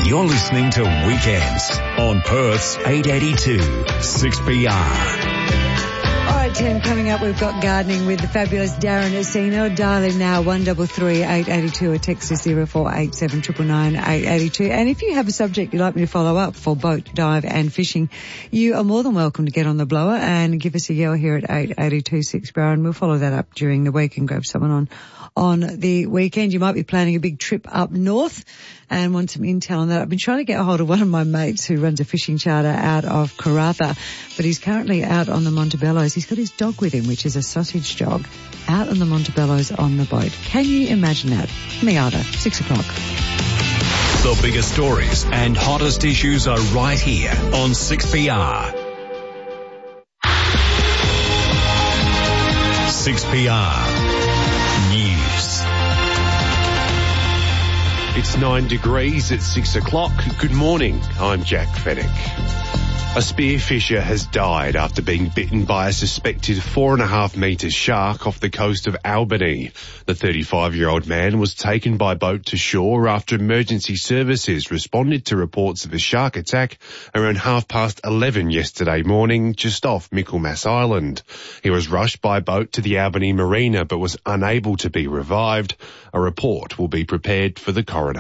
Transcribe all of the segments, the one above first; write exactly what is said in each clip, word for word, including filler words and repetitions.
You're listening to Weekends on Perth's eight eighty-two six P R. All right, ten coming up, we've got gardening with the fabulous Darren Asino. Dial in now, one three three eight eight two, or text us zero four eight seven nine nine nine eight eight two. And if you have a subject you'd like me to follow up for boat, dive and fishing, you are more than welcome to get on the blower and give us a yell here at eight eight two six P R, and we'll follow that up during the week and grab someone on on the weekend. You might be planning a big trip up north and want some intel on that. I've been trying to get a hold of one of my mates who runs a fishing charter out of Karratha, but he's currently out on the Montebellos. He's got his dog with him, which is a sausage dog, out on the Montebellos on the boat. Can you imagine that? Miata, six o'clock. The biggest stories and hottest issues are right here on six P R. six P R News. It's nine degrees at six o'clock. Good morning. I'm Jack Fennick. A spearfisher has died after being bitten by a suspected four and a half metre shark off the coast of Albany. The thirty-five-year-old man was taken by boat to shore after emergency services responded to reports of a shark attack around half past eleven yesterday morning just off Michaelmas Island. He was rushed by boat to the Albany Marina but was unable to be revived. A report will be prepared for the coroner.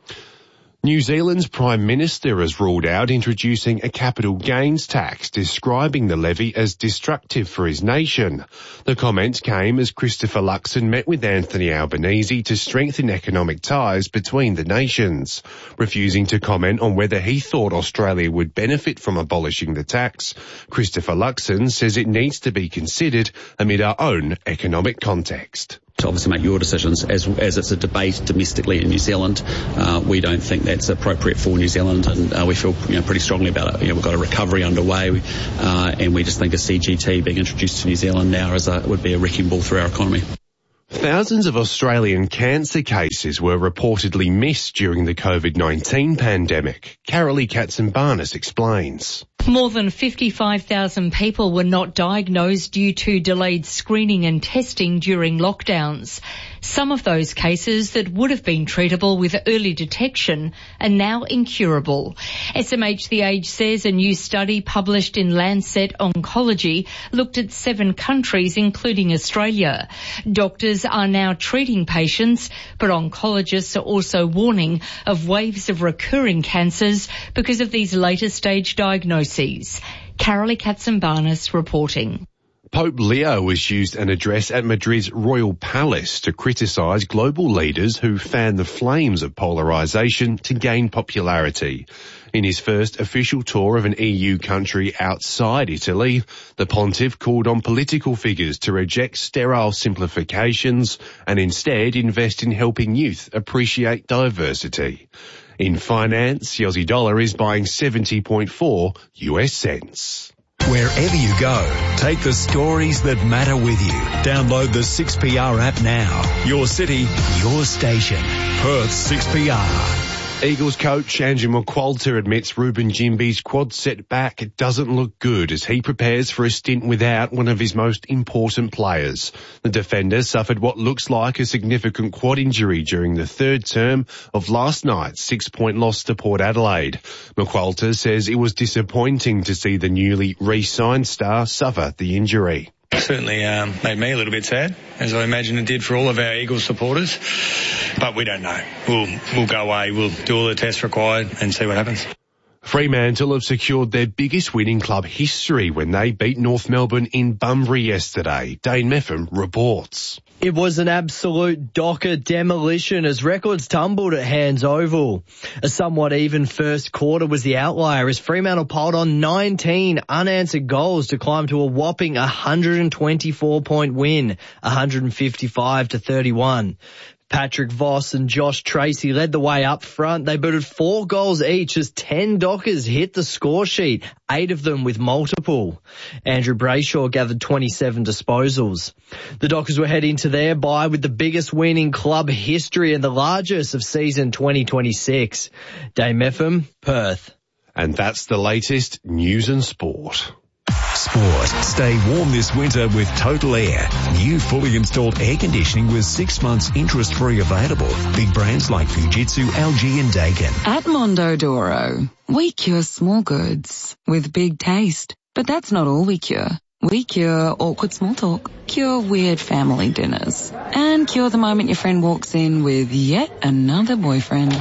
New Zealand's Prime Minister has ruled out introducing a capital gains tax, describing the levy as destructive for his nation. The comments came as Christopher Luxon met with Anthony Albanese to strengthen economic ties between the nations. Refusing to comment on whether he thought Australia would benefit from abolishing the tax, Christopher Luxon says it needs to be considered amid our own economic context. To obviously make your decisions as as it's a debate domestically in New Zealand. Uh, we don't think that's appropriate for New Zealand, and uh, we feel you know pretty strongly about it. You know, we've got a recovery underway, uh, and we just think a C G T being introduced to New Zealand now is a, would be a wrecking ball through our economy. Thousands of Australian cancer cases were reportedly missed during the COVID nineteen pandemic. Carolee Katsimbarnis explains. More than fifty-five thousand people were not diagnosed due to delayed screening and testing during lockdowns. Some of those cases that would have been treatable with early detection are now incurable. S M H The Age says a new study published in Lancet Oncology looked at seven countries, including Australia. Doctors are now treating patients, but oncologists are also warning of waves of recurring cancers because of these later stage diagnoses. Carolee Katsimbarnis reporting. Pope Leo issued an address at Madrid's Royal Palace to criticise global leaders who fan the flames of polarisation to gain popularity. In his first official tour of an E U country outside Italy, the pontiff called on political figures to reject sterile simplifications and instead invest in helping youth appreciate diversity. In finance, the Aussie dollar is buying seventy point four U S cents. Wherever you go, take the stories that matter with you. Download the six P R app now. Your city, your station. Perth six P R. Eagles coach Andrew McQualter admits Ruben Jimby's quad setback doesn't look good as he prepares for a stint without one of his most important players. The defender suffered what looks like a significant quad injury during the third term of last night's six-point loss to Port Adelaide. McQualter says it was disappointing to see the newly re-signed star suffer the injury. Certainly um, made me a little bit sad, as I imagine it did for all of our Eagles supporters. But we don't know. We'll we'll go away, we'll do all the tests required and see what happens. Fremantle have secured their biggest win in club history when they beat North Melbourne in Bunbury yesterday. Dane Meffam reports. It was an absolute Docker demolition as records tumbled at Hands Oval. A somewhat even first quarter was the outlier as Fremantle piled on nineteen unanswered goals to climb to a whopping one hundred twenty-four point win, one hundred fifty-five to thirty-one. Patrick Voss and Josh Tracy led the way up front. They booted four goals each as ten Dockers hit the score sheet, eight of them with multiple. Andrew Brayshaw gathered twenty-seven disposals. The Dockers were heading to their bye with the biggest win in club history and the largest of season twenty twenty-six. Dane Meffam, Perth. And that's the latest news and sport. Sport. Stay warm this winter with Total Air. New fully installed air conditioning with six months interest-free available. Big brands like Fujitsu, L G and Daikin. At Mondodoro, we cure small goods with big taste. But that's not all we cure. We cure awkward small talk, cure weird family dinners, and cure the moment your friend walks in with yet another boyfriend.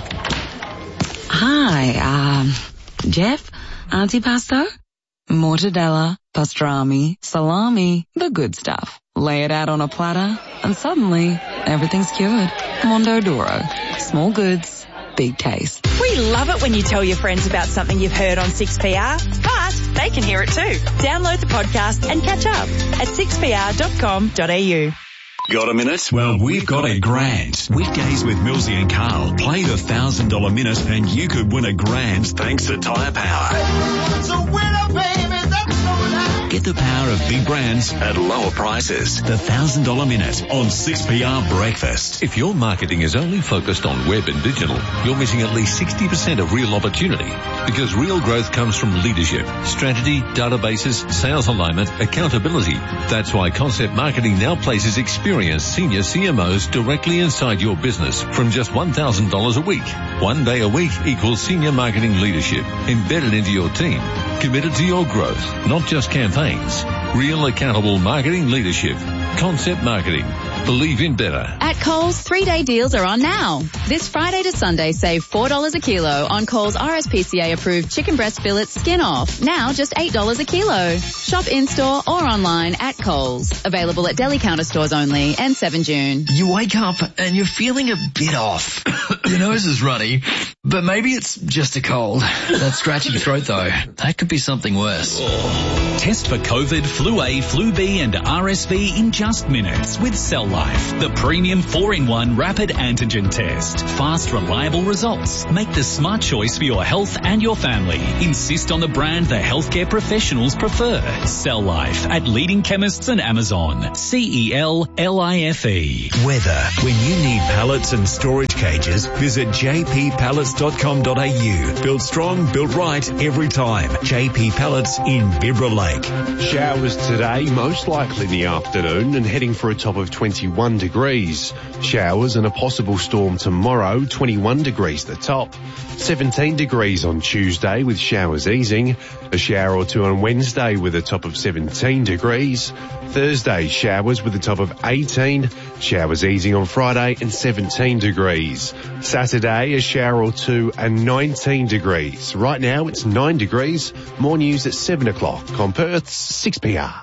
Hi, um, Jeff, antipasto, mortadella, pastrami, salami, the good stuff. Lay it out on a platter, and suddenly everything's cured. Mondodoro, small goods, big taste. We love it when you tell your friends about something you've heard on six P R, but they can hear it too. Download the podcast and catch up at six p r dot com dot a u. Got a minute? Well, we've got a grand. Weekdays with Millsy and Carl. Play the one thousand dollars minute and you could win a grand thanks to Tyre Power. It's a winner, baby. That's so nice. Get the power of big brands at lower prices. The one thousand dollars minute on six P R Breakfast. If your marketing is only focused on web and digital, you're missing at least sixty percent of real opportunity, because real growth comes from leadership, strategy, databases, sales alignment, accountability. That's why Concept Marketing now places experienced senior C M Os directly inside your business from just one thousand dollars a week. One day a week equals senior marketing leadership embedded into your team, committed to your growth, not just campaigns. Real accountable marketing leadership. Concept Marketing. Believe in better. At Coles, three-day deals are on now. This Friday to Sunday, save four dollars a kilo on Coles R S P C A-approved chicken breast fillets skin off. Now just eight dollars a kilo. Shop in-store or online at Coles. Available at deli counter stores only and seven June. You wake up and you're feeling a bit off. Your nose is runny, but maybe it's just a cold. That scratchy throat, though, that could be something worse. Test for COVID, Flu A, Flu B and R S V in just minutes with Cell Life, the premium four in one rapid antigen test. Fast, reliable results. Make the smart choice for your health and your family. Insist on the brand the healthcare professionals prefer. Cell Life at leading chemists and Amazon. C E L L I F E. Weather. When you need pallets and storage cages, visit j p pallets dot com dot a u. Built strong, built right every time. J P Pallets in Bibra Lake. Showers today, most likely in the afternoon, and heading for a top of twenty-one degrees. Showers and a possible storm tomorrow, twenty-one degrees the top. seventeen degrees on Tuesday with showers easing. A shower or two on Wednesday with a top of seventeen degrees. Thursday, showers with a top of eighteen. Showers easing on Friday and seventeen degrees. Saturday, a shower or two and nineteen degrees. Right now, it's nine degrees. More news at seven o'clock on Perth's six P R.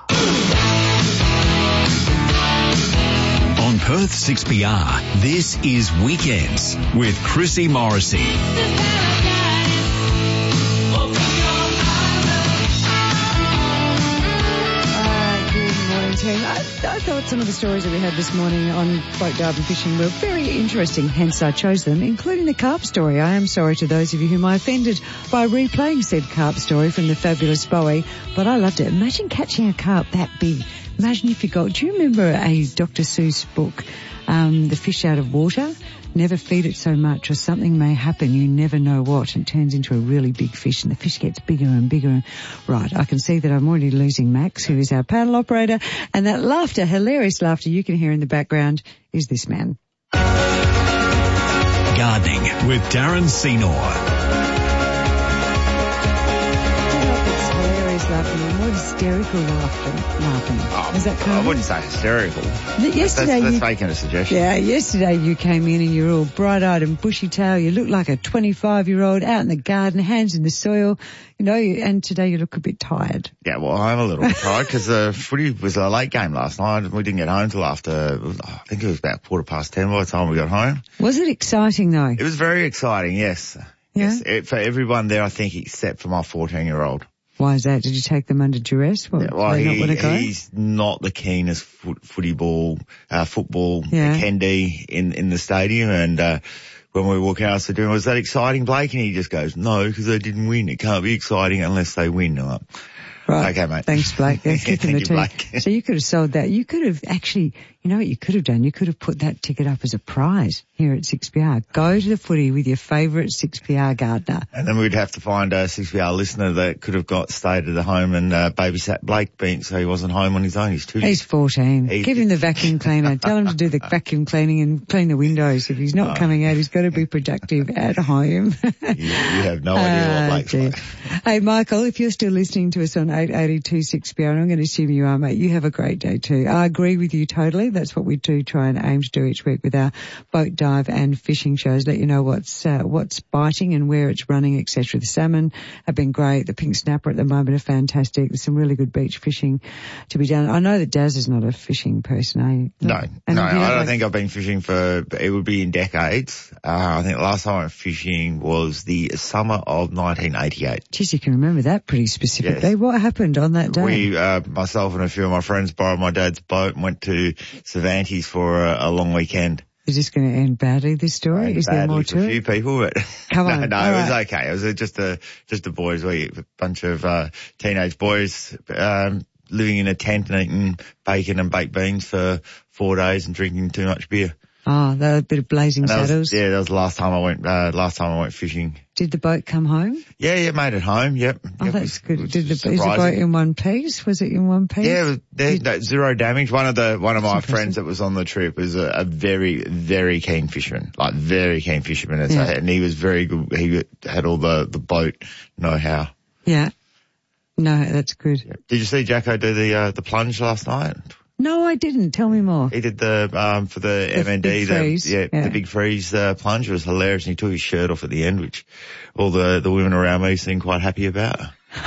On Perth six P R, this is Weekends with Chrissy Morrissey. I, I thought some of the stories that we had this morning on boat diving fishing were very interesting, hence I chose them, including the carp story. I am sorry to those of you whom I offended by replaying said carp story from the fabulous Bowie, but I loved it. Imagine catching a carp that big. Imagine if you got, do you remember a Doctor Seuss book, um, The Fish Out of Water? Never feed it so much or something may happen, you never know what, and it turns into a really big fish and the fish gets bigger and bigger. Right, I can see that I'm already losing Max, who is our paddle operator, and that laughter, hilarious laughter you can hear in the background is this man. Gardening with Darren Senor. Laughing, or more hysterical laughter, laughing. Oh, Is that kind I of? wouldn't say hysterical. Yesterday, that's, that's you, making a suggestion. Yeah, yesterday you came in and you're all bright-eyed and bushy-tailed. You look like a twenty-five-year-old out in the garden, hands in the soil, you know, and today you look a bit tired. Yeah, well, I'm a little tired because the footy was a late game last night. We didn't get home till after, I think it was about quarter past ten by the time we got home. Was it exciting, though? It was very exciting, yes. Yeah? Yes, it, for everyone there, I think, except for my fourteen-year-old. Why is that? Did you take them under duress? What, yeah, well, they he, not want to go? he's not the keenest foot, footy ball, uh, football yeah. candy in, in the stadium. And, uh, when we walk out, I said to him, was that exciting, Blake? And he just goes, no, because they didn't win. It can't be exciting unless they win. I'm like, right. Okay, mate. Thanks, Blake. They're Thank kicking the you, team. Blake. So you could have sold that. You could have actually, You know what you could have done? You could have put that ticket up as a prize here at six P R. Go to the footy with your favourite six P R gardener. And then we'd have to find a six P R listener that could have got stayed at home and uh, babysat Blake being so he wasn't home on his own. He's two. He's fourteen. He's Give him the vacuum cleaner. Tell him to do the vacuum cleaning and clean the windows. If he's not oh. coming out, he's got to be productive at home. you, you have no idea uh, what Blake's gee. like. Hey, Michael, if you're still listening to us on eight eighty-two six P R, and I'm going to assume you are, mate, you have a great day too. I agree with you totally. That's what we do try and aim to do each week with our boat dive and fishing shows. Let you know what's uh, what's biting and where it's running, et cetera. The salmon have been great. The pink snapper at the moment are fantastic. There's some really good beach fishing to be done. I know that Daz is not a fishing person, are you? No, and no, I don't like- think I've been fishing for, it would be in decades. Uh, I think the last time I went fishing was the summer of nineteen eighty-eight. Geez, you can remember that pretty specifically. Yes. What happened on that day? We, uh, myself and a few of my friends borrowed my dad's boat and went to Cervantes for a, a long weekend. Is this going to end badly, this story? End Is there more for to a it? few people, but Come no, on. no, All it was right. okay. It was just a, just a boys' week, a bunch of, uh, teenage boys, um, living in a tent and eating bacon and baked beans for four days and drinking too much beer. Oh, that was a bit of blazing And that was- saddles. yeah, that was the last time I went, uh, last time I went fishing. Did the boat come home? Yeah, yeah, made it home, yep. Oh, yep, that's it good. was Did the, is the boat surprising. in one piece? Was it in one piece? Yeah, it was, there, no, zero damage. One of the, one of my That's friends that was on the trip was a, a very, very keen fisherman, like very keen fisherman. And, so, Yeah. and he was very good. He had all the, the boat know-how. Yeah. No, that's good. Did you see Jacko do the, uh, the plunge last night? No, I didn't. Tell me more. He did the, um, for the, The M N D, big the, freeze, yeah, yeah. the big freeze, uh, plunge. It was hilarious. And he took his shirt off at the end, which all the, the women around me seemed quite happy about.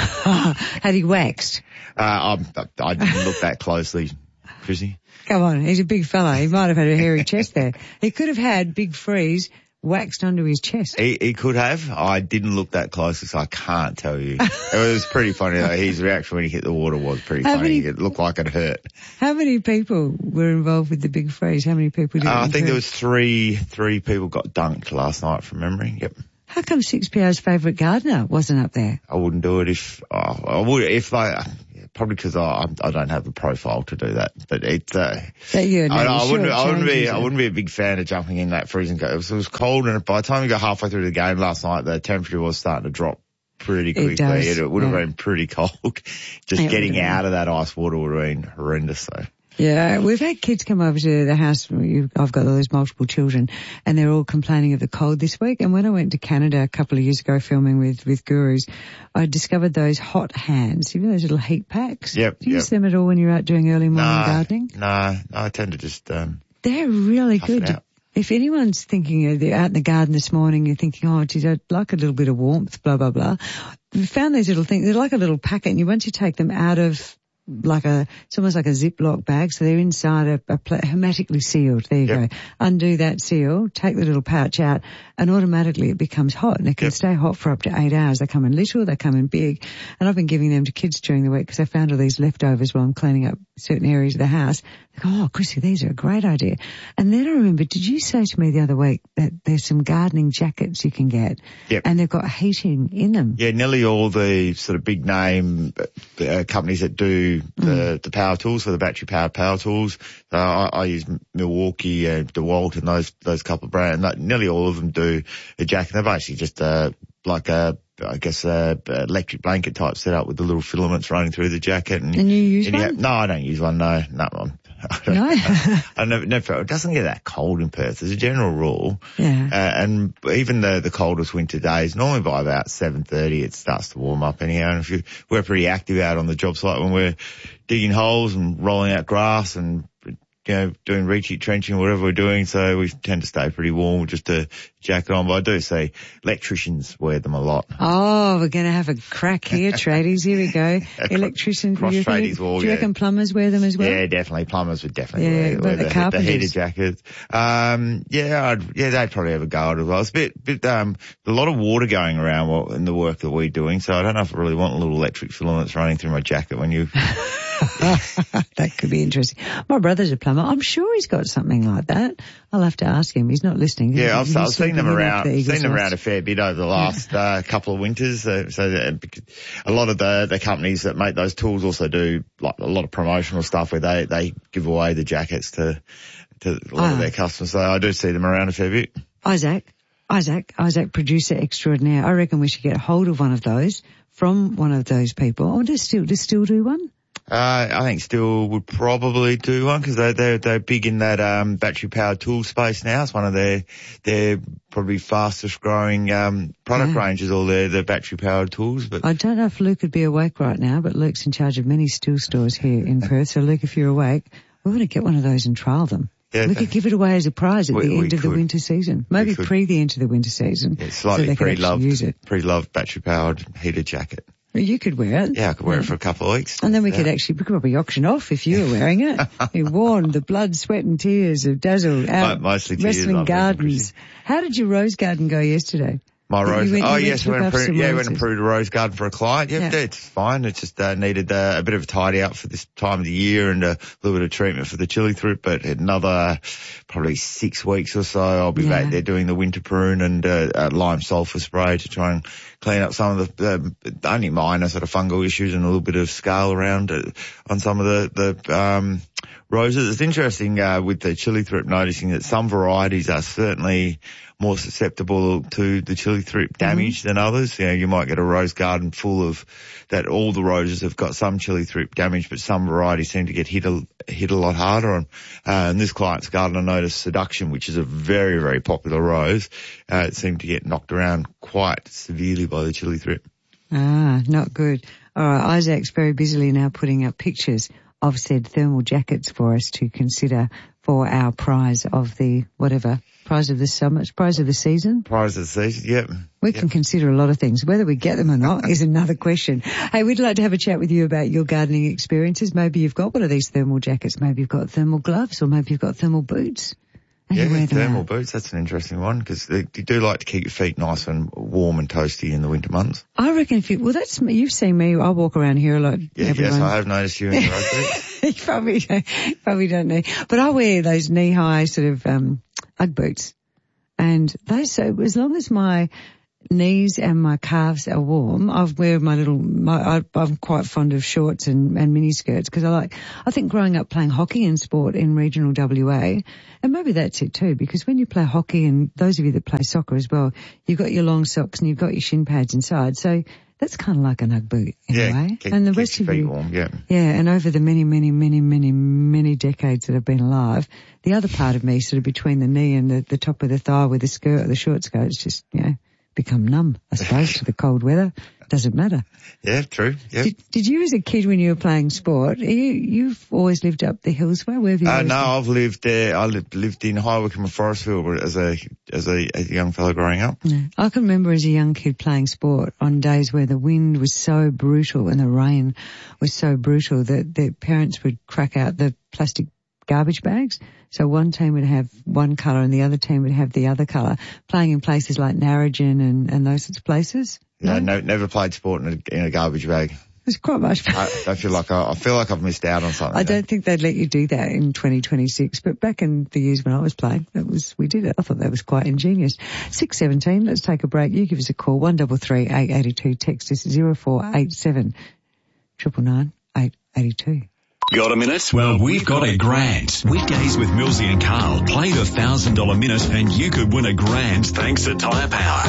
Had he waxed? Uh, I, I didn't look that closely, Chrissy. Come on, he's a big fella. He might have had a hairy chest there. He could have had Big Freeze waxed onto his chest. He, he could have. I didn't look that closely, so I can't tell you. It was pretty funny though. His reaction when he hit the water was pretty How funny. many- It looked like it hurt. How many people were involved with the Big Freeze? How many people did Uh, it I think there include? was three, three people got dunked last night from memory. Yep. How come six P R's favourite gardener wasn't up there? I wouldn't do it if, oh, I would, if I, yeah, probably because I, I don't have the profile to do that, but it's, uh, That you I, I sure wouldn't, it I wouldn't be, changes I it. wouldn't be a big fan of jumping in that freezing cold. It was, it was cold, and by the time you got halfway through the game last night, the temperature was starting to drop pretty quickly. does, and it would have yeah. been pretty cold. Just It getting would have out of that ice water would have been horrendous. So. Yeah, we've had kids come over to the house. You- I've got all those multiple children, and they're all complaining of the cold this week. And when I went to Canada a couple of years ago filming with, with Gurus, I discovered those hot hands. You know those little heat packs? Yep, Do you yep. use them at all when you're out doing early morning Nah, gardening? nah, no, I tend to just, um, They're really Tough it good. out. If anyone's thinking of they're out in the garden this morning, you're thinking, oh, geez, I'd like a little bit of warmth, blah, blah, blah. We found these little things. They're like a little packet, and you once you take them out of like a, it's almost like a Ziploc bag, so they're inside a, a pla- hermetically sealed. There you Yep. go. Undo that seal, take the little pouch out, and automatically it becomes hot, and it can Yep. stay hot for up to eight hours. They come in little, they come in big, and I've been giving them to kids during the week because I found all these leftovers while I'm cleaning up certain areas of the house. They go, oh, Chrissy, these are a great idea. And then I remember, did you say to me the other week that there's some gardening jackets you can get, Yep. and they've got heating in them? yeah, nearly all the sort of big name uh, companies that do the, the power tools, so the battery powered power tools. Uh, I, I use Milwaukee and DeWalt and those, those couple of brands. That, nearly all of them do a jacket. They're basically just, uh, like a, I guess, a electric blanket type setup with the little filaments running through the jacket. And, And you use and you one? have- no, I don't use one. No, no, I'm, I don't, No? I never, never, it doesn't get that cold in Perth as a general rule. Yeah. Uh, and even the, the coldest winter days, normally by about seven thirty it starts to warm up anyhow. And if you, we're pretty active out on the job site when we're digging holes and rolling out grass and, you know, doing reach heat trenching, whatever we're doing. So we tend to stay pretty warm with just a jacket on. But I do see electricians wear them a lot. Oh, we're going to have a crack here, tradies. Here we go. Electricians. Cross do you think- tradies will, Do you yeah. reckon plumbers wear them as well? Yeah, definitely. Plumbers would definitely Yeah, wear, but wear the the, the, carpenters. heated jackets. Um, yeah, I'd, yeah, they'd probably have a go at it as well. It's a bit, bit, um, a lot of water going around while- in the work that we're doing. So I don't know if I really want little electric filaments running through my jacket when you, That could be interesting. My brother's a plumber. I'm sure he's got something like that. I'll have to ask him. He's not listening. yeah, I've, He's I've seen seen them around, the seen them around a fair bit over the last yeah. uh, couple of winters. Uh, so that, a lot of the, the companies that make those tools also do like a lot of promotional stuff where they, they give away the jackets to, to a lot oh. of their customers. So I do see them around a fair bit. Isaac, Isaac, Isaac, producer extraordinaire. I reckon we should get hold of one of those from one of those people. Oh, does Still, does Still do one? Uh, I think Still would probably do one because they're, they're, they're big in that, um, battery powered tool space now. It's one of their, their probably fastest growing, um, product yeah. ranges, all their, their battery powered tools. But I don't know if Luke would be awake right now, but Luke's in charge of many Still stores here in Perth. So Luke, if you're awake, we're going to get one of those and trial them. Yeah, we could give it away as a prize at we, the end of could. the winter season. Maybe pre the end of the winter season. Yeah, slightly so pre-loved, pre-loved battery powered heated jacket. You could wear it. Yeah, I could wear yeah. it for a couple of weeks. And then we yeah. could actually, we could probably auction off if you were wearing it. You worn the blood, sweat and tears of Dazzle out Mostly Wrestling Gardens. How did your rose garden go yesterday? My rose, went, oh yes, we went, approved, yeah, went and approved a rose garden for a client. Yeah, yeah. It's fine. It just uh, needed uh, a bit of a tidy up for this time of the year and a little bit of treatment for the chili thrip. But another probably six weeks or so, I'll be yeah. back there doing the winter prune and uh, uh, lime sulphur spray to try and clean up some of the uh, only minor sort of fungal issues and a little bit of scale around uh, on some of the the um roses. It's interesting uh, with the chili thrip noticing that some varieties are certainly more susceptible to the chili thrip damage mm-hmm. than others. You know, you might get a rose garden full of that. All the roses have got some chili thrip damage, but some varieties seem to get hit a, hit a lot harder on. Uh, and this client's garden, I noticed Seduction, which is a very, very popular rose, uh, it seemed to get knocked around quite severely by the chili thrip. Ah, not good. All right, Isaac's very busily now putting up pictures of said thermal jackets for us to consider for our prize of the whatever. Prize of the summer, prize of the season? Prize of the season, yep. We yep. can consider a lot of things. Whether we get them or not is another question. Hey, we'd like to have a chat with you about your gardening experiences. Maybe you've got one of these thermal jackets. Maybe you've got thermal gloves or maybe you've got thermal boots. And yeah, you wear them thermal out. boots, that's an interesting one because you do like to keep your feet nice and warm and toasty in the winter months. I reckon if you, well that's, you've seen me, I walk around here a lot. Yeah, everyone. yes, I have noticed you in your road boots. You probably don't, probably don't need, but I wear those knee-high sort of, um, Ugg boots. And those, so as long as my knees and my calves are warm, I wear my little, my, I, I'm quite fond of shorts and, and mini skirts because I like, I think growing up playing hockey and sport in regional W A, and maybe that's it too, because when you play hockey and those of you that play soccer as well, you've got your long socks and you've got your shin pads inside. So that's kind of like an Ugg boot in yeah, a way. keep, and the keep rest your of feet you, warm, yeah. Yeah, and over the many, many, many, many, many decades that I've been alive, the other part of me sort of between the knee and the, the top of the thigh where the skirt or the shorts go, it's just, you know, become numb, I suppose, to the cold weather. Doesn't matter. Yeah, true. Yep. Did, did you as a kid when you were playing sport, you, you've always lived up the hills? Where, where have you uh, No, lived? I've lived there. I lived, lived in High Wycombe and Forestville as a, as a, as a young fellow growing up. Yeah. I can remember as a young kid playing sport on days where the wind was so brutal and the rain was so brutal that the parents would crack out the plastic garbage bags. So one team would have one colour and the other team would have the other colour, playing in places like Narrogin and, and those sorts of places. No, no, never played sport in a, in a garbage bag. It's quite much fun. I, I feel like I, I feel like I've missed out on something. I don't think they'd let you do that in twenty twenty-six, but back in the years when I was playing, that was, we did it. I thought that was quite ingenious. six seventeen, let's take a break. You give us a call, one double three eight eighty two, text us zero four eight seven, triple nine, eight eighty two. Got a minute? Well, we've got a grand. Weekdays with Millsy and Carl. Play the one thousand dollars minute and you could win a grand thanks to Tyre Power.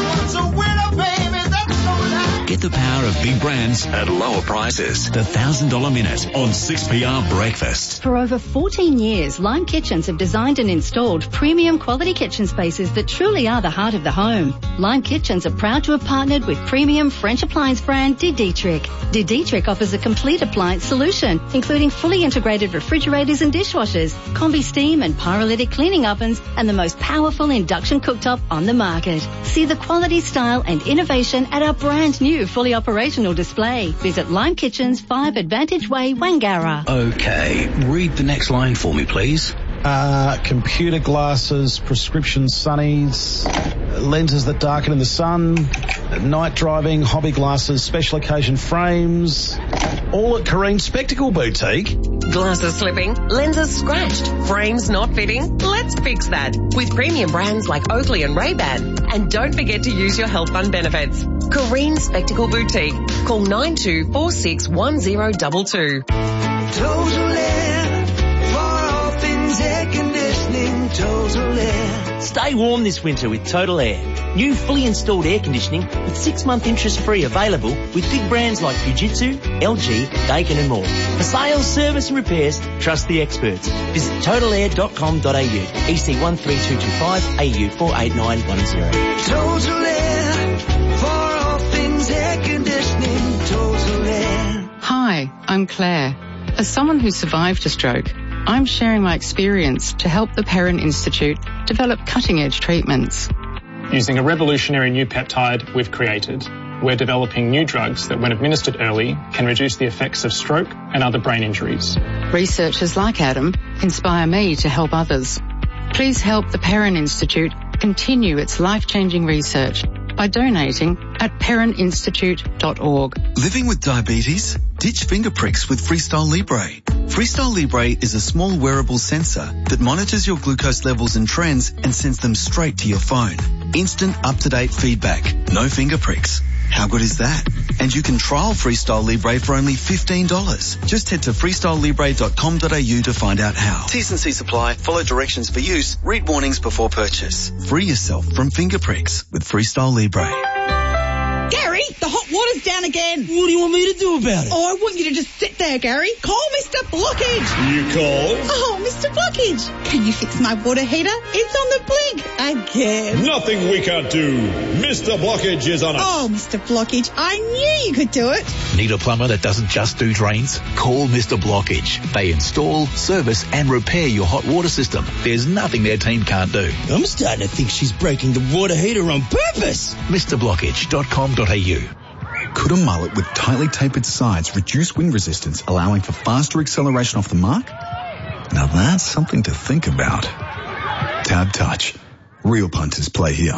Get the power of big brands at lower prices. The one thousand dollars minute on six P R Breakfast. For over fourteen years, Lime Kitchens have designed and installed premium quality kitchen spaces that truly are the heart of the home. Lime Kitchens are proud to have partnered with premium French appliance brand De Dietrich. De Dietrich offers a complete appliance solution, including fully integrated refrigerators and dishwashers, combi steam and pyrolytic cleaning ovens, and the most powerful induction cooktop on the market. See the quality, style and innovation at our brand new fully operational display. Visit Lime Kitchens, five Advantage Way, Wangara. Okay, read the next line for me, please. Uh, computer glasses, prescription sunnies, lenses that darken in the sun, night driving, hobby glasses, special occasion frames, all at Kareem Spectacle Boutique. Glasses slipping, lenses scratched, frames not fitting? Let's fix that with premium brands like Oakley and Ray-Ban. And don't forget to use your health fund benefits. Kareen Spectacle Boutique. Call nine two four six one zero two two. Total Air, for all things air conditioning, Total Air. Stay warm this winter with Total Air. New fully installed air conditioning with six-month interest-free available with big brands like Fujitsu, L G, Daikin and more. For sales, service and repairs, trust the experts. Visit total air dot com dot a u, E C one three two two five, A U four eight nine one zero. Total Air, for all things air conditioning, Total Air. Hi, I'm Claire. As someone who survived a stroke, I'm sharing my experience to help the Perrin Institute develop cutting-edge treatments. Using a revolutionary new peptide we've created, we're developing new drugs that, when administered early, can reduce the effects of stroke and other brain injuries. Researchers like Adam inspire me to help others. Please help the Perrin Institute continue its life-changing research by donating at perrin institute dot org. Living with diabetes? Ditch finger pricks with Freestyle Libre. Freestyle Libre is a small wearable sensor that monitors your glucose levels and trends and sends them straight to your phone. Instant up-to-date feedback. No finger pricks. How good is that? And you can trial Freestyle Libre for only fifteen dollars. Just head to freestyle libre dot com dot a u to find out how. T's and C's apply. Follow directions for use. Read warnings before purchase. Free yourself from finger pricks with Freestyle Libre. Gary, the hot water's down again. What do you want me to do about it? Oh, I want you to just sit there, Gary. Call Mister Blockage. You call? Oh, Mister Blockage. Can you fix my water heater? It's on the blink again. Nothing we can't do. Mister Blockage is on it. Oh, Mister Blockage, I knew you could do it. Need a plumber that doesn't just do drains? Call Mister Blockage. They install, service and repair your hot water system. There's nothing their team can't do. I'm starting to think she's breaking the water heater on purpose. Mr blockage dot com dot a u. Could a mullet with tightly tapered sides reduce wind resistance, allowing for faster acceleration off the mark? Now that's something to think about. Tab Touch. Real punters play here.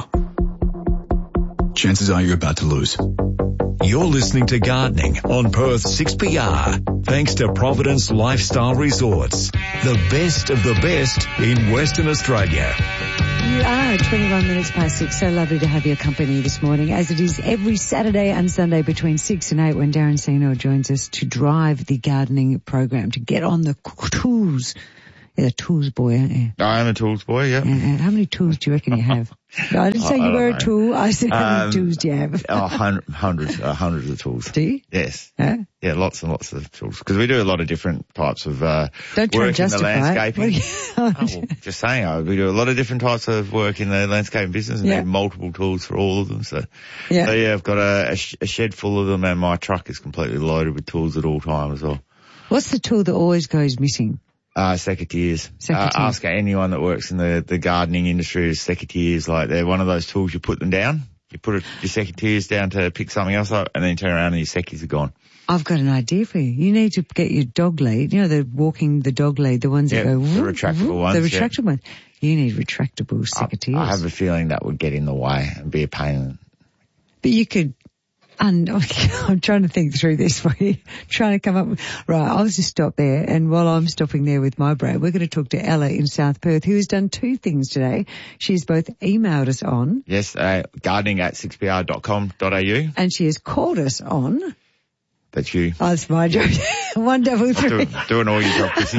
Chances are you're about to lose. You're listening to Gardening on Perth six P R. Thanks to Providence Lifestyle Resorts. The best of the best in Western Australia. You are twenty-one minutes past six. So lovely to have your company this morning, as it is every Saturday and Sunday between six and eight when Darren Seno joins us to drive the gardening program, to get on the tools. You're a tools boy, aren't you? I am a tools boy, yeah. Uh, how many tools do you reckon you have? No, I didn't say you were a tool. I said how many Um, tools do you have? Oh, hun- hundreds, uh, hundreds of tools. Do you? Yes. Huh? Yeah, lots and lots of tools. Because we do a lot of different types of uh, Don't try work and in the justify it. landscaping. What Oh, well, just saying, uh, we do a lot of different types of work in the landscaping business and Yeah. need multiple tools for all of them. So Yeah. so yeah, I've got a, a, sh- a shed full of them, and my truck is completely loaded with tools at all times as well. What's the tool that always goes missing? Uh, secateurs. Uh, Secateurs. ask anyone that works in the, the gardening industry is secateurs. Like, they're one of those tools you put them down. You put it, your secateurs down to pick something else up, and then you turn around and your seckies are gone. I've got an idea for you. You need to get your dog lead. You know, the walking the dog lead, the ones that Yeah, go... the whoop, retractable whoop, ones, The yeah. retractable ones. You need retractable secateurs. I have a feeling that would get in the way and be a pain. But you could... And I'm trying to think through this for you, trying to come up with, right, I'll just stop there, and while I'm stopping there with my brand, we're going to talk to Ella in South Perth, who has done two things today. She's both emailed us on. Yes, uh, gardening at six p r dot com dot a u. And she has called us on. That's you. Oh, it's my job. One double three. Do, doing all your job, Chrissy.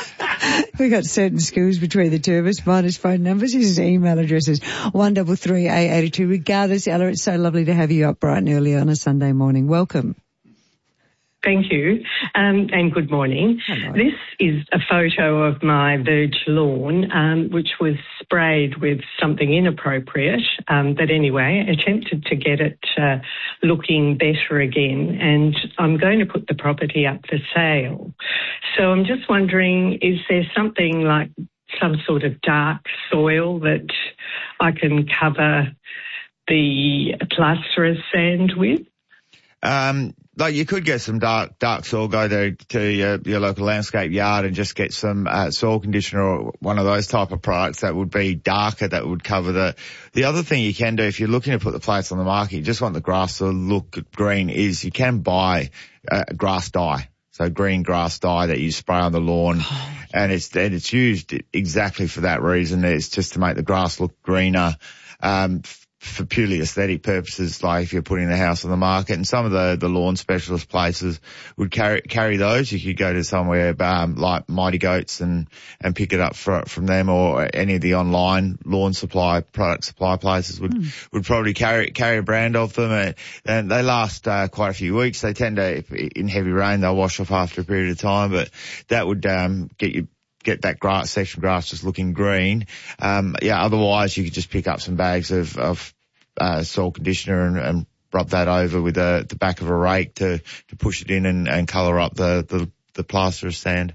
We got certain schools between the two of us. Mine is phone numbers. His email address is one double three a eighty two. Regardless, Ella, it's so lovely to have you up bright and early on a Sunday morning. Welcome. Thank you, um, and good morning. Hello. This is a photo of my verge lawn, um, which was sprayed with something inappropriate, um, but anyway, attempted to get it uh, looking better again, and I'm going to put the property up for sale. So I'm just wondering, is there something like some sort of dark soil that I can cover the plasterer's sand with? Um, like you could get some dark, dark soil, go to, to your, your local landscape yard and just get some, uh, soil conditioner or one of those type of products that would be darker, that would cover the, the other thing you can do if you're looking to put the plants on the market, you just want the grass to look green, is you can buy uh, grass dye. so green grass dye that you spray on the lawn. And it's, and it's used exactly for that reason. It's just to make the grass look greener, um, for purely aesthetic purposes, like if you're putting the house on the market. And some of the, the lawn specialist places would carry, carry those. You could go to somewhere, um, like Mighty Goats and, and pick it up for, from them, or any of the online lawn supply, product supply places would, mm. would probably carry, carry a brand of them. And, and they last, uh, quite a few weeks. They tend to, if, in heavy rain, they'll wash off after a period of time, but that would, um, get you, get that grass, section grass just looking green. Um, yeah, otherwise you could just pick up some bags of, of, uh, soil conditioner and, and rub that over with a, the back of a rake to, to push it in and, and colour up the, the, the plaster of sand.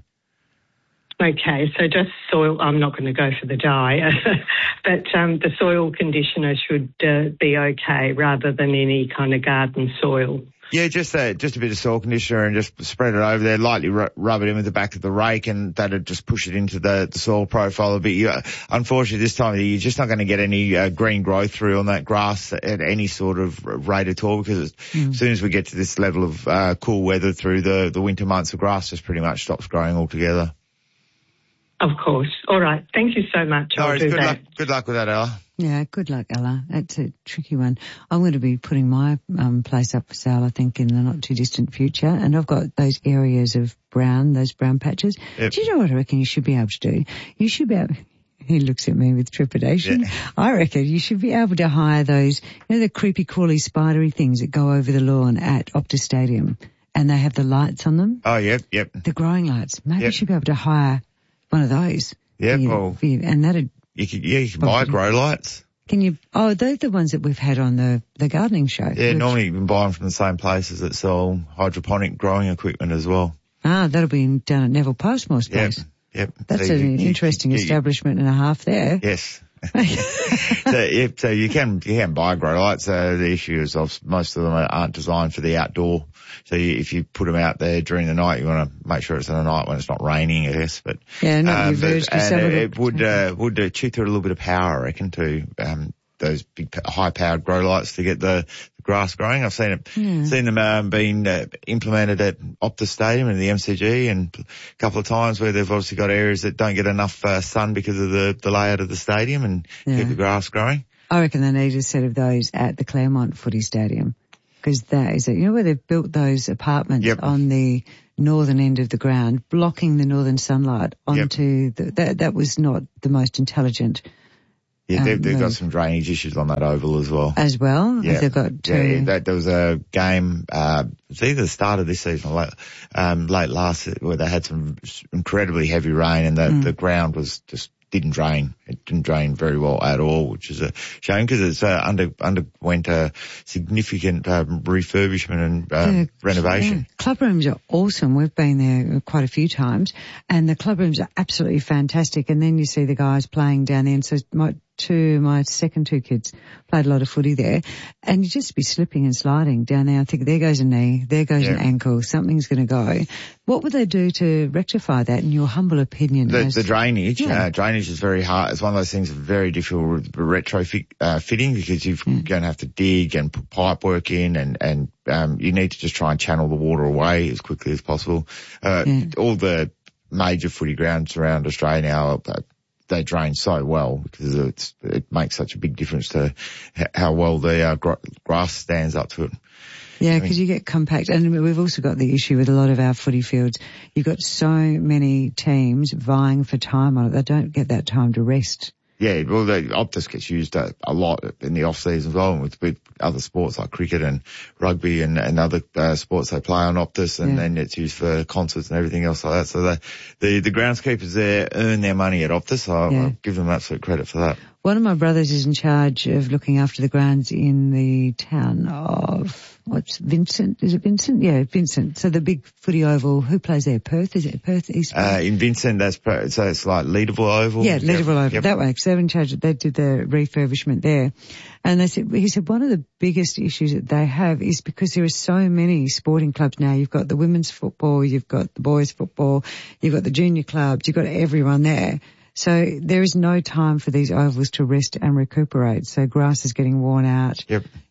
Okay, so just soil, I'm not going to go for the dye, but um, the soil conditioner should uh, be okay rather than any kind of garden soil. Yeah, just a, just a bit of soil conditioner and just spread it over there, lightly ru- rub it in with the back of the rake, and that'd just push it into the, the soil profile a bit. You, unfortunately, this time of the year, you're just not going to get any uh, green growth through on that grass at any sort of rate at all, because mm. as soon as we get to this level of uh, cool weather through the, the winter months, the grass just pretty much stops growing altogether. Of course. All right. Thank you so much. No, I'll do good that. luck, good luck with that, Ella. Yeah, good luck, Ella. That's a tricky one. I'm going to be putting my um, place up for sale, I think, in the not too distant future. And I've got those areas of brown, those brown patches. Yep. Do you know what I reckon you should be able to do? You should be able... He looks at me with trepidation. Yeah. I reckon you should be able to hire those, you know, the creepy, crawly, spidery things that go over the lawn at Optus Stadium, and they have the lights on them. Oh, yep, yep. The growing lights. Maybe yep. you should be able to hire one of those. Yeah, you, well, you, and that'd... You could, yeah, you can buy grow lights. Can you, oh, they're the ones that we've had on the, the gardening show. Yeah, which, normally you can buy them from the same places that sell hydroponic growing equipment as well. Ah, that'll be down at Neville Passmore's place. Yep, yep. That's so an you, interesting you, you, establishment and a half there. Yes. so, yeah, so you can, you can buy grow lights. Uh, the issue is of most of them aren't designed for the outdoor. So you, if you put them out there during the night, you want to make sure it's in the night when it's not raining, I guess. But yeah, not um, but, and it, it would uh, would uh, chew through a little bit of power, I reckon, to um, those big high-powered grow lights to get the, the grass growing. I've seen it, yeah. seen them um, being uh, implemented at Optus Stadium and the M C G, and a couple of times where they've obviously got areas that don't get enough uh, sun because of the, the layout of the stadium, and yeah. keep the grass growing. I reckon they need a set of those at the Claremont Footy Stadium. Because that is it. You know where they've built those apartments yep. on the northern end of the ground, blocking the northern sunlight onto yep. the, that, that was not the most intelligent. Yeah, um, they've, they've move. got some drainage issues on that oval as well. As well? Yeah. They've got two. Yeah, that, there was a game, uh, it's either the start of this season or late, um, late last, where they had some incredibly heavy rain, and the, mm. the ground was just, didn't drain. It didn't drain very well at all, which is a shame because it's uh, under underwent a significant um, refurbishment and um, the, renovation. Yeah. Club rooms are awesome. We've been there quite a few times, and the club rooms are absolutely fantastic. And then you see the guys playing down there, and so my two, my second two kids played a lot of footy there, and you just be slipping and sliding down there. I think there goes a knee, there goes yeah. an ankle, something's going to go. What would they do to rectify that, in your humble opinion? The, as, the drainage, yeah. uh, drainage is very hard. It's one of those things very difficult with retrofit uh, fitting, because you're yeah. going to have to dig and put pipe work in, and and um, you need to just try and channel the water away as quickly as possible. Uh, yeah. All the major footy grounds around Australia now, uh, they drain so well because it's, it makes such a big difference to how well the uh, gra- grass stands up to it. Yeah, because you get compact, and we've also got the issue with a lot of our footy fields. You've got so many teams vying for time on it, they don't get that time to rest. Yeah, well, the Optus gets used a, a lot in the off season as well, with, with other sports like cricket and rugby and, and other uh, sports they play on Optus, and yeah. then it's used for concerts and everything else like that. So the the, the groundskeepers there earn their money at Optus, so I'll, yeah. I'll give them absolute credit for that. One of my brothers is in charge of looking after the grounds in the town of, what's Vincent? Is it Vincent? Yeah, Vincent. So the big footy oval, who plays there? Perth? Is it Perth East? Uh, in Vincent, that's, so it's like Leederville Oval? Yeah, Leederville yep. Oval, yep. that way, because they're in charge, they did the refurbishment there. And they said, he said one of the biggest issues that they have is because there are so many sporting clubs now. You've got the women's football, you've got the boys football, you've got the junior clubs, you've got everyone there. So there is no time for these ovals to rest and recuperate. So grass is getting worn out. Yep.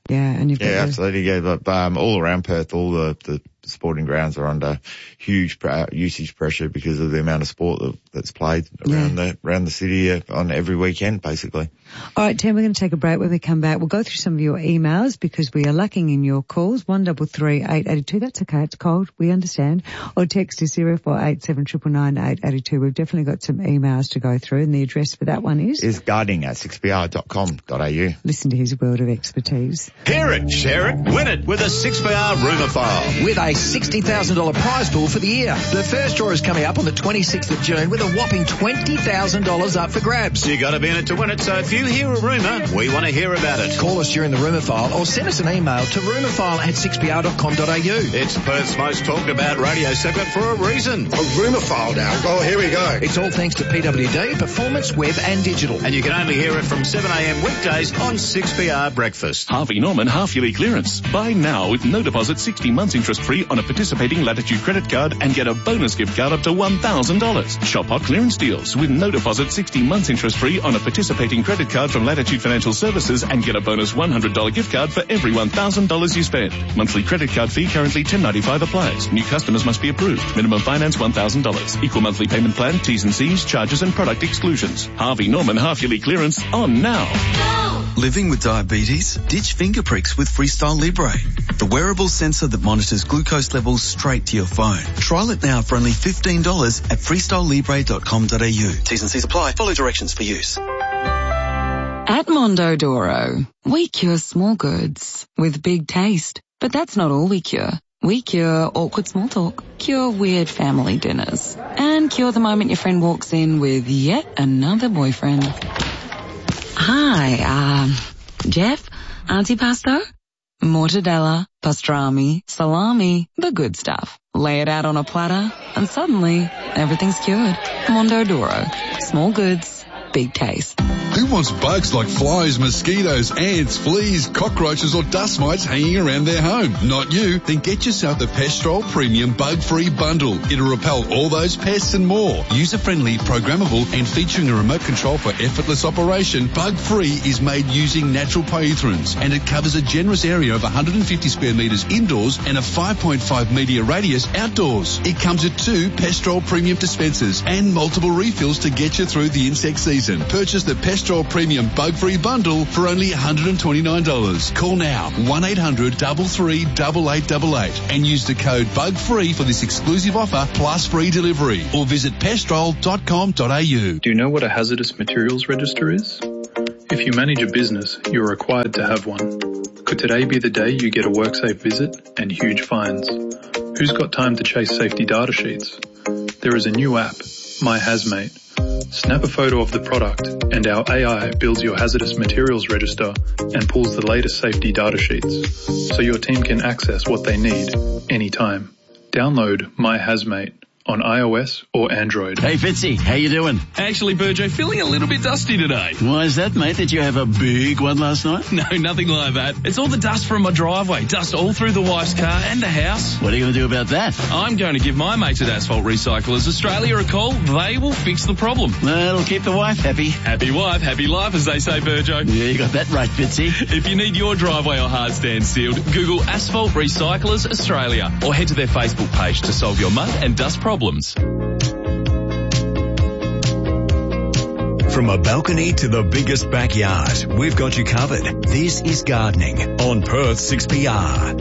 Yeah, and you've got Yeah, the- absolutely. Yeah, but um, all around Perth, all the, the sporting grounds are under huge uh, usage pressure because of the amount of sport that, that's played around Yeah. the around the city uh, on every weekend, basically. All right, Tim, we're going to take a break. When we come back, we'll go through some of your emails because we are lacking in your calls. One double three eight eighty two. That's okay. It's cold. We understand. Or text to zero four eight seven nine nine eight eighty two. We've definitely got some emails to go through, and the address for that one is is gardening at six p r dot com dot a u. Listen to his world of expertise. Hear it, share it, win it with a six P R rumour file. With a sixty thousand dollars prize pool for the year. The first draw is coming up on the twenty-sixth of June with a whopping twenty thousand dollars up for grabs. You got to be in it to win it, so if you hear a rumour, we want to hear about it. Call us during the rumour file or send us an email to rumourfile at six p r dot com dot a u. It's Perth's most talked about radio segment for a reason. A rumour file now. Oh, here we go. It's all thanks to P W D, Performance, Web and Digital. And you can only hear it from seven a m weekdays on six P R Breakfast. Harvey Norman half-yearly clearance. Buy now with no deposit, sixty months interest-free on a participating Latitude credit card and get a bonus gift card up to one thousand dollars. Shop hot clearance deals with no deposit, sixty months interest-free on a participating credit card from Latitude Financial Services and get a bonus one hundred dollars gift card for every one thousand dollars you spend. Monthly credit card fee currently ten ninety-five applies. New customers must be approved. Minimum finance one thousand dollars. Equal monthly payment plan, T's and C's, charges and product exclusions. Harvey Norman half-yearly clearance on now. Living with diabetes? Ditch finger pricks with Freestyle Libre, the wearable sensor that monitors glucose levels straight to your phone. Trial it now for only fifteen dollars at freestyle libre dot com dot a u. T's and C's apply. Follow directions for use. At Mondodoro, we cure small goods with big taste. But that's not all we cure. We cure awkward small talk, cure weird family dinners, and cure the moment your friend walks in with yet another boyfriend. Hi, um, Jeff, antipasto, mortadella, pastrami, salami, the good stuff. Lay it out on a platter, and suddenly everything's cured. Mondodoro, small goods, big taste. Who wants bugs like flies, mosquitoes, ants, fleas, cockroaches or dust mites hanging around their home? Not you. Then get yourself the Pestrol Premium Bug-Free Bundle. It'll repel all those pests and more. User-friendly, programmable and featuring a remote control for effortless operation, Bug-Free is made using natural pyrethrins and it covers a generous area of one hundred fifty square metres indoors and a five point five metre radius outdoors. It comes with two Pestrol Premium dispensers and multiple refills to get you through the insect season. Purchase the Pestrol Premium Bug-Free Bundle for only one hundred twenty-nine dollars. Call now one eight hundred three three eight eight eight eight and use the code BUG-FREE for this exclusive offer plus free delivery or visit pestrol dot com dot a u. Do you know what a hazardous materials register is? If you manage a business, you're required to have one. Could today be the day you get a WorkSafe visit and huge fines? Who's got time to chase safety data sheets? There is a new app, My Hazmate. Snap a photo of the product and our A I builds your hazardous materials register and pulls the latest safety data sheets so your team can access what they need anytime. Download My Hazmate on iOS or Android. Hey Fitzy, how you doing? Actually, Burjo, feeling a little bit dusty today. Why is that, mate? Did you have a big one last night? No, nothing like that. It's all the dust from my driveway. Dust all through the wife's car and the house. What are you going to do about that? I'm going to give my mates at Asphalt Recyclers Australia a call. They will fix the problem. That'll keep the wife happy. Happy wife, happy life, as they say, Burjo. Yeah, you got that right, Fitzy. If you need your driveway or hard stand sealed, Google Asphalt Recyclers Australia or head to their Facebook page to solve your mud and dust problems. From a balcony to the biggest backyard, we've got you covered. This is Gardening on Perth six P R.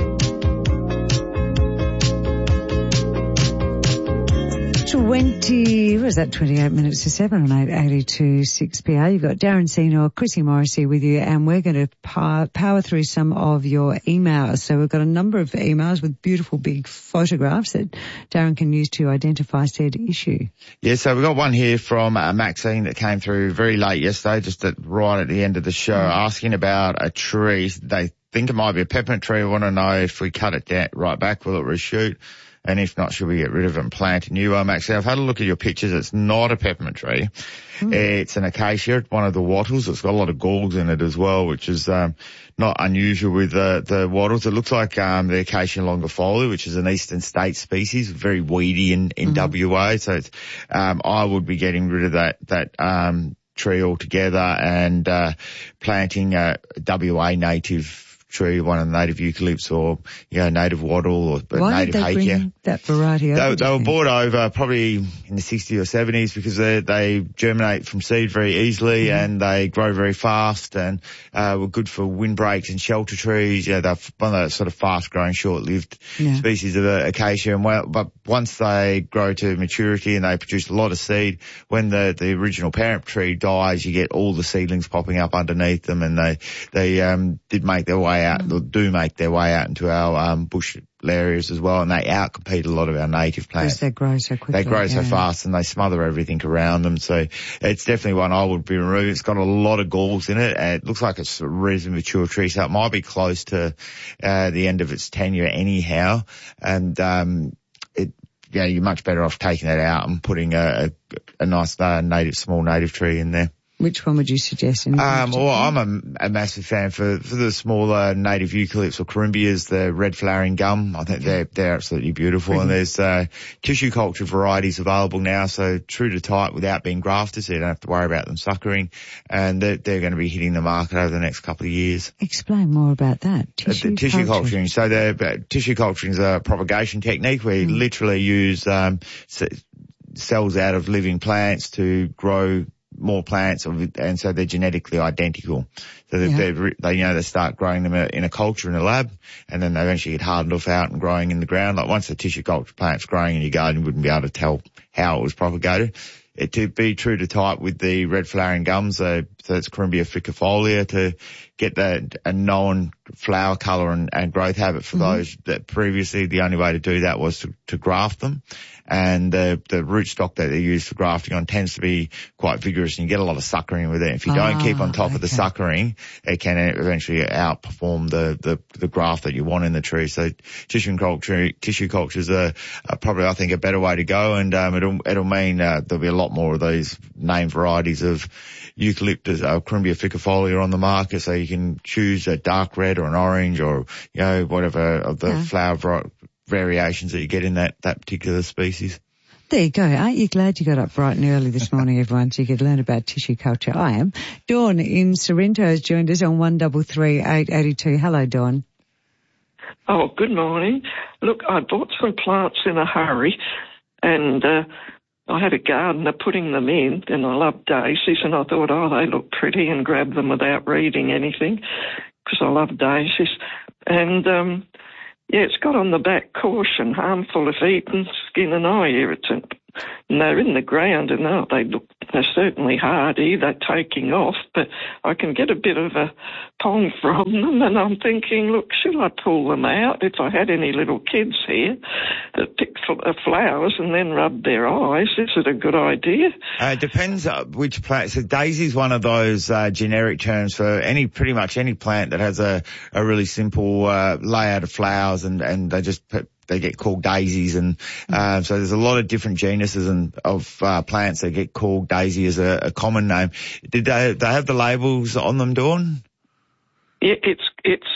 twenty, what is that, twenty-eight minutes to seven on eight eighty-two six P R. You've got Darren Senior, Chrissy Morrissey with you, and we're going to power, power through some of your emails. So we've got a number of emails with beautiful big photographs that Darren can use to identify said issue. Yeah, so we've got one here from uh, Maxine that came through very late yesterday, just at, right at the end of the show, mm. asking about a tree. They think it might be a peppermint tree. I want to know if we cut it down right back, will it reshoot? And if not, should we get rid of it and plant a new one? Maxine, I've had a look at your pictures. It's not a peppermint tree. Mm. It's an acacia, one of the wattles. It's got a lot of galls in it as well, which is um, not unusual with the, the wattles. It looks like um, the Acacia longifolia, which is an eastern state species, very weedy in, in mm. W A. So it's, um, I would be getting rid of that that um, tree altogether and uh, planting a W A native tree, one of the native eucalypts or, you know, native wattle or Why native did they hakea. bring that variety over? They, they were brought over probably in the sixties or seventies because they, they germinate from seed very easily mm-hmm. and they grow very fast and uh, were good for windbreaks and shelter trees. Yeah, they're one of those sort of fast-growing, short-lived yeah. species of uh, acacia. And well, but once they grow to maturity and they produce a lot of seed, when the, the original parent tree dies, you get all the seedlings popping up underneath them, and they they um did make their way out, or do make their way out into our um bush areas as well, and they outcompete a lot of our native plants. Because they grow so quickly. They grow yeah. so fast and they smother everything around them. So it's definitely one I would be removing. It's got a lot of galls in it, and it looks like it's a reasonably mature tree, so it might be close to uh, the end of its tenure anyhow. And um it yeah, you're much better off taking that out and putting a, a, a nice uh, native, small native tree in there. Which one would you suggest? In um, well, I'm a, a massive fan for, for the smaller native eucalypts or corymbias, the red flowering gum. I think okay. they're, they're absolutely beautiful. Brilliant. And there's, uh, tissue culture varieties available now. So true to type without being grafted, so you don't have to worry about them suckering. And they're, they're going to be hitting the market over the next couple of years. Explain more about that. Tissue, uh, the tissue culture. culturing. So the uh, tissue culturing is a propagation technique where you mm. literally use, um, c- cells out of living plants to grow more plants, and so they're genetically identical. So yeah. they're, they, you know, they start growing them in a culture in a lab, and then they eventually get hardened off out and growing in the ground. Like once the tissue culture plant's growing in your garden, you wouldn't be able to tell how it was propagated. It, to be true to type with the red flowering gums, uh, so it's Corymbia fiquifolia, to get that a known flower colour and, and growth habit for mm-hmm. those that previously the only way to do that was to, to graft them. And the, the rootstock that they use for grafting on tends to be quite vigorous, and you get a lot of suckering with it. If you don't ah, keep on top okay. of the suckering, it can eventually outperform the, the, the graft that you want in the tree. So tissue culture, tissue culture is a, a probably, I think, a better way to go. And, um, it'll, it'll mean, uh, there'll be a lot more of these named varieties of eucalyptus, uh, Corymbia fiquifolia on the market. So you can choose a dark red or an orange or, you know, whatever of the yeah. flower var- variations that you get in that, that particular species. There you go. Aren't you glad you got up bright and early this morning, everyone, so you could learn about tissue culture? I am. Dawn in Sorrento has joined us on one three three, eight eight two. Hello, Dawn. Oh, good morning. Look, I bought some plants in a hurry, and uh, I had a gardener putting them in, and I love daisies, and I thought, oh, they look pretty, and grabbed them without reading anything, because I love daisies. And, um, yeah, it's got on the back, caution, harmful if eaten, skin and eye irritant. And they're in the ground, and oh, they look, they're certainly hardy, they're taking off, but I can get a bit of a pong from them, and I'm thinking, look, should I pull them out if I had any little kids here that pick flowers and then rub their eyes? Is it a good idea? Uh, it depends uh, which plant. So daisy is one of those uh, generic terms for any, pretty much any plant that has a, a really simple uh, layout of flowers, and, and they just put they get called daisies, and uh, so there's a lot of different genuses and of uh, plants that get called daisy as a, a common name. Did they, they have the labels on them, Dawn? Yeah, it's it's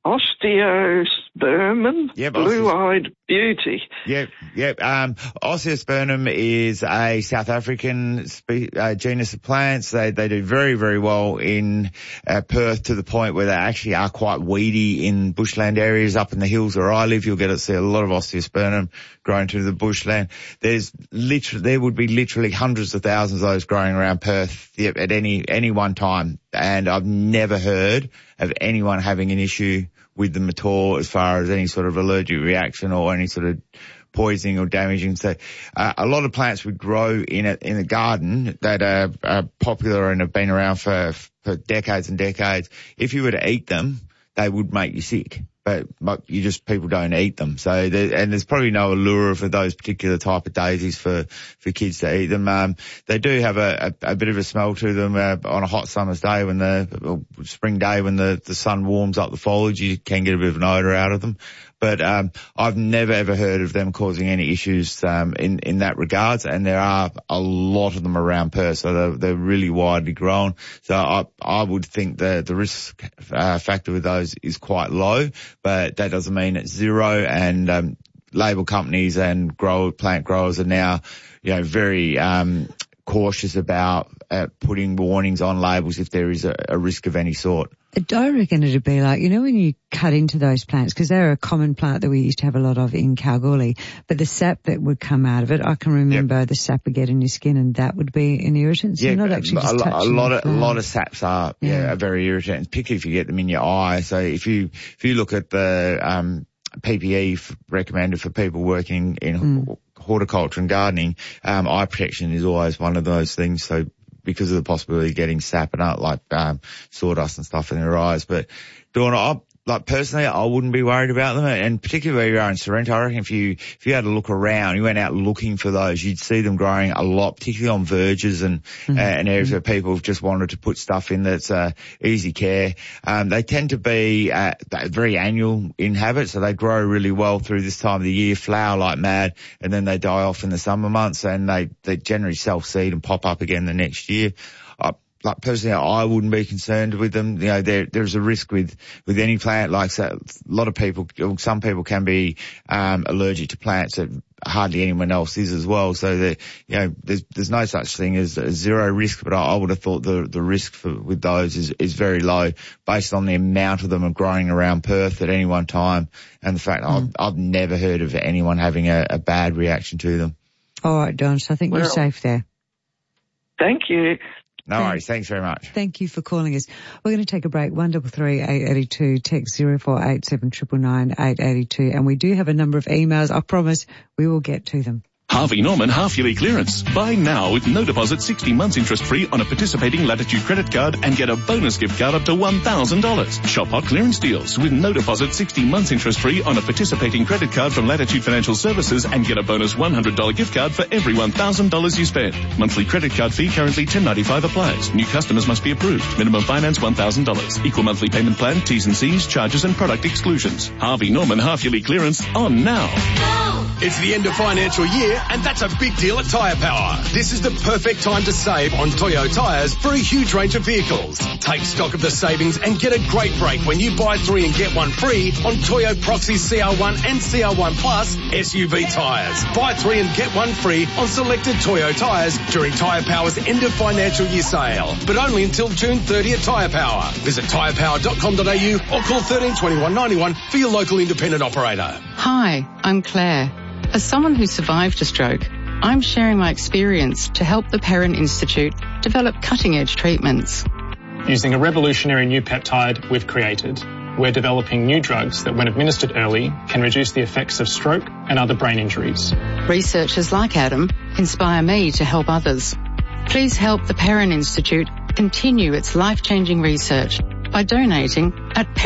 Osteospermum, yep, blue-eyed beauty. Yep, yep. Um, Osteospermum is a South African spe- uh, genus of plants. They they do very, very well in uh, Perth, to the point where they actually are quite weedy in bushland areas. Up in the hills where I live, you'll get to see a lot of Osteospermum growing through the bushland. There's literally, there would be literally hundreds of thousands of those growing around Perth yep, at any any one time, and I've never heard of anyone having an issue with them at all as far as any sort of allergic reaction or any sort of poisoning or damaging. So uh, a lot of plants would grow in a, in a garden that are, are popular and have been around for, for decades and decades. If you were to eat them, they would make you sick. But, but you just, people don't eat them. So, there, and there's probably no allure for those particular type of daisies for, for kids to eat them. Um, they do have a, a, a bit of a smell to them, uh, on a hot summer's day when the, or spring day when the, the sun warms up the foliage, you can get a bit of an odour out of them. But, um, I've never ever heard of them causing any issues, um, in, in that regards. And there are a lot of them around Perth, so they're, they're really widely grown. So I, I would think that the risk, uh, factor with those is quite low, but that doesn't mean it's zero. And, um, label companies and grow, plant growers are now, you know, very, um, cautious about, uh, putting warnings on labels if there is a, a risk of any sort. I reckon it'd be like, you know, when you cut into those plants, because they're a common plant that we used to have a lot of in Kalgoorlie, but the sap that would come out of it, I can remember yep. the sap would get in your skin and that would be an irritant. So yeah, you're not actually just a, a lot of, a lot of sap. saps are, yeah. yeah, are very irritant, particularly if you get them in your eye. So if you, if you look at the, um, P P E f- recommended for people working in mm. horticulture and gardening, um, eye protection is always one of those things. So, because of the possibility of getting sap and out like um, sawdust and stuff in their eyes. But Dawn, I, like personally, I wouldn't be worried about them, and particularly where you are in Sorrento, I reckon if you if you had to look around, you went out looking for those, you'd see them growing a lot, particularly on verges and mm-hmm. uh, and areas where people have just wanted to put stuff in that's uh, easy care. Um, they tend to be uh, very annual in habit, so they grow really well through this time of the year, flower like mad, and then they die off in the summer months, and they they generally self-seed and pop up again the next year. Uh, Like personally, I wouldn't be concerned with them. You know, there, there's a risk with, with any plant. Like so, a lot of people, some people can be, um, allergic to plants that hardly anyone else is as well. So that, you know, there's, there's no such thing as, as zero risk, but I, I would have thought the, the risk for, with those is, is very low based on the amount of them are growing around Perth at any one time. And the fact mm. I've, I've never heard of anyone having a, a bad reaction to them. All right, Don. So I think well, you're safe there. Thank you. No worries. Thanks very much. Thank you for calling us. We're going to take a break. One double three eight eighty two. Text zero four eight seven triple nine eight eighty two. And we do have a number of emails. I promise we will get to them. Harvey Norman half-yearly clearance. Buy now with no deposit, sixty months interest-free on a participating Latitude credit card and get a bonus gift card up to one thousand dollars. Shop hot clearance deals with no deposit, sixty months interest-free on a participating credit card from Latitude Financial Services and get a bonus one hundred dollars gift card for every one thousand dollars you spend. Monthly credit card fee currently ten ninety-five applies. New customers must be approved. Minimum finance one thousand dollars. Equal monthly payment plan, T's and C's, charges and product exclusions. Harvey Norman half-yearly clearance on now. It's the end of financial year, and that's a big deal at Tyre Power. This is the perfect time to save on Toyo tyres for a huge range of vehicles. Take stock of the savings and get a great break when you buy three and get one free on Toyo Proxy C R one and C R one Plus S U V tyres. Buy three and get one free on selected Toyo tyres during Tyre Power's end of financial year sale, but only until June thirtieth at Tyre Power. Visit tyre power dot com dot a u or call thirteen twenty-one ninety-one for your local independent operator. Hi, I'm Claire. As someone who survived a stroke, I'm sharing my experience to help the Perrin Institute develop cutting-edge treatments. Using a revolutionary new peptide we've created, we're developing new drugs that, when administered early, can reduce the effects of stroke and other brain injuries. Researchers like Adam inspire me to help others. Please help the Perrin Institute continue its life-changing research by donating at